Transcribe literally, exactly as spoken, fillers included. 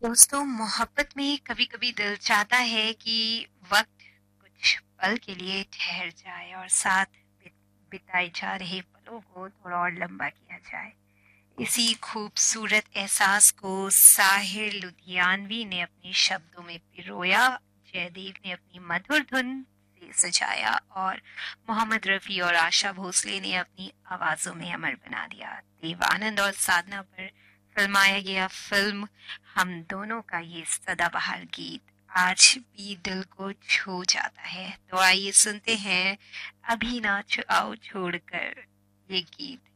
दोस्तों, मोहब्बत में कभी कभी दिल चाहता है कि वक्त कुछ पल के लिए ठहर जाए और साथ बित- बिताए जा रहे पलों को थोड़ा और लंबा किया जाए। इसी खूबसूरत एहसास को साहिर लुधियानवी ने अपने शब्दों में पिरोया, जयदेव ने अपनी मधुर धुन से सजाया और मोहम्मद रफ़ी और आशा भोसले ने अपनी आवाज़ों में अमर बना दिया। देवानंद और साधना पर फिल्माया गया फिल्म हम दोनों का ये सदाबहार गीत आज भी दिल को छू जाता है। तो आइए सुनते हैं अभी ना छुआओ छोड़कर ये गीत।